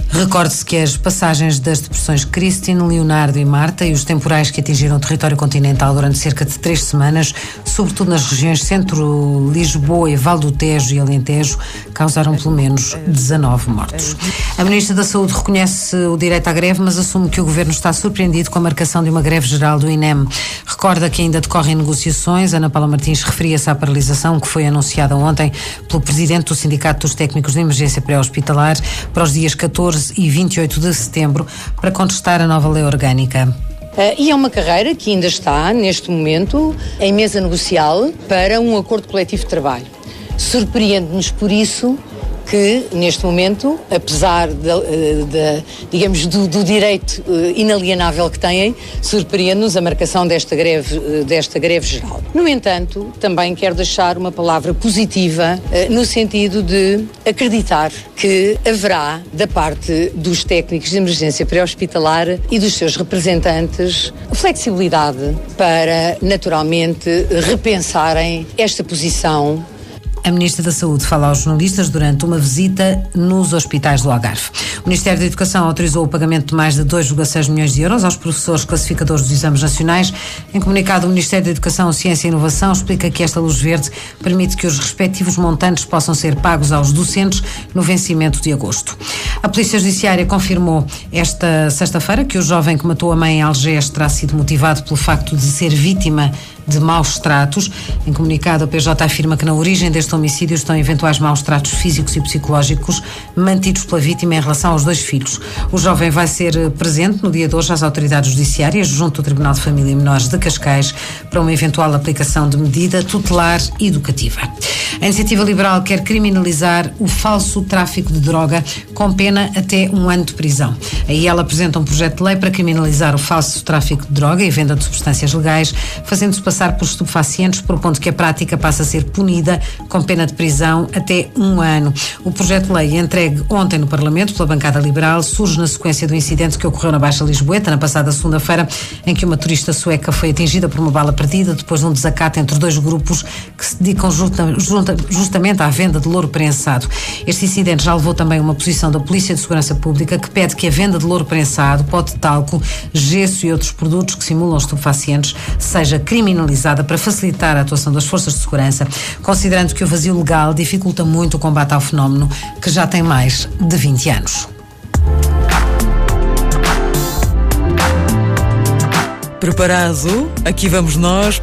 Recorde-se que as passagens das depressões Christine, Leonardo e Marta e os temporais que atingiram o território continental durante cerca de 3 semanas, sobretudo nas regiões Centro, Lisboa, Val do Tejo e Alentejo, causaram pelo menos 19 mortos. A Ministra da Saúde reconhece o direito à greve, mas assume que o Governo está surpreendido com a marcação de uma greve geral do INEM. Recorda que ainda decorrem negociações. Ana Paula Martins referia-se à paralisação que foi anunciada ontem pelo Presidente do Sindicato dos Técnicos de Emergência Pré-Hospitalar para os dias 14 e 28 de setembro para contestar a nova lei orgânica. E é uma carreira que ainda está, neste momento, em mesa negocial para um acordo coletivo de trabalho. Surpreende-nos por isso que, neste momento, apesar digamos, do direito inalienável que têm, surpreende-nos a marcação desta greve geral. No entanto, também quero deixar uma palavra positiva no sentido de acreditar que haverá, da parte dos técnicos de emergência pré-hospitalar e dos seus representantes, flexibilidade para, naturalmente, repensarem esta posição. A Ministra da Saúde fala aos jornalistas durante uma visita nos hospitais do Algarve. O Ministério da Educação autorizou o pagamento de mais de 2,6 milhões de euros aos professores classificadores dos exames nacionais. Em comunicado, o Ministério da Educação, Ciência e Inovação explica que esta luz verde permite que os respectivos montantes possam ser pagos aos docentes no vencimento de agosto. A Polícia Judiciária confirmou esta sexta-feira que o jovem que matou a mãe em Algés terá sido motivado pelo facto de ser vítima de maus tratos. Em comunicado, a PJ afirma que na origem deste homicídio estão eventuais maus tratos físicos e psicológicos mantidos pela vítima em relação aos 2 filhos. O jovem vai ser presente no dia de hoje às autoridades judiciárias junto ao Tribunal de Família e Menores de Cascais para uma eventual aplicação de medida tutelar educativa. A Iniciativa Liberal quer criminalizar o falso tráfico de droga com pena até 1 ano de prisão. Aí ela apresenta um projeto de lei para criminalizar o falso tráfico de droga e venda de substâncias legais, fazendo-se passar por estupefacientes, propondo que a prática passe a ser punida com pena de prisão até 1 ano. O projeto de lei, entregue ontem no Parlamento pela bancada liberal, surge na sequência do incidente que ocorreu na Baixa Lisboeta, na passada segunda-feira, em que uma turista sueca foi atingida por uma bala perdida depois de um desacato entre 2 grupos que se dedicam justamente à venda de louro prensado. Este incidente já levou também uma posição da Polícia de Segurança Pública que pede que a venda de louro prensado, pó de talco, gesso e outros produtos que simulam estupefacientes seja criminalizada para facilitar a atuação das forças de segurança, considerando que o vazio legal dificulta muito o combate ao fenómeno que já tem mais de 20 anos. Preparado? Aqui vamos nós